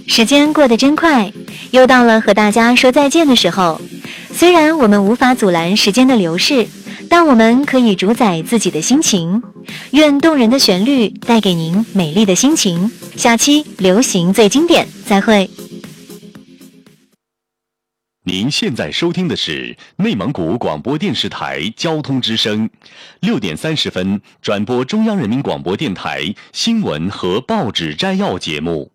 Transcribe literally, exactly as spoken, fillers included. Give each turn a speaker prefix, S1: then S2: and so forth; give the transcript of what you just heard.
S1: 时间过得真快，又到了和大家说再见的时候。虽然我们无法阻拦时间的流逝，但我们可以主宰自己的心情。愿动人的旋律带给您美丽的心情。下期流行最经典，再会。
S2: 您现在收听的是内蒙古广播电视台交通之声，六点三十分转播中央人民广播电台新闻和报纸摘要节目。